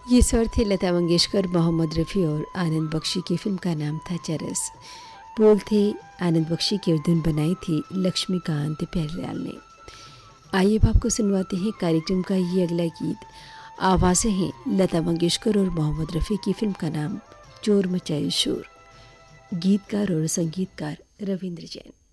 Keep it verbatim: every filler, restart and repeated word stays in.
ये स्वर थे लता मंगेशकर, मोहम्मद रफ़ी और आनंद बख्शी की फिल्म का नाम था चरस। बोल थे आनंद बख्शी की और धुन बनाई थी लक्ष्मीकांत प्यारेलाल ने। आइए अब आपको सुनवाते हैं कार्यक्रम का ये अगला गीत। आवाज़ें हैं लता मंगेशकर और मोहम्मद रफ़ी की फिल्म का नाम चोर मचाए शोर। गीतकार और संगीतकार रविंद्र जैन।